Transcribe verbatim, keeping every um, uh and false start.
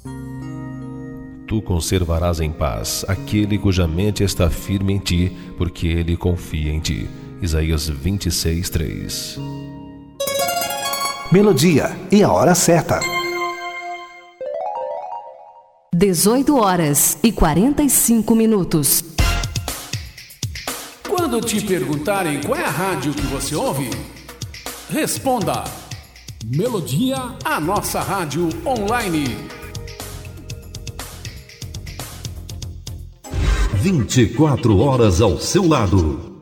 Tu conservarás em paz aquele cuja mente está firme em ti, porque ele confia em ti. Isaías vinte e seis, três. Melodia e a hora certa. dezoito horas e quarenta e cinco minutos. Quando te perguntarem qual é a rádio que você ouve, responda: Melodia, a nossa rádio online. vinte e quatro horas ao seu lado.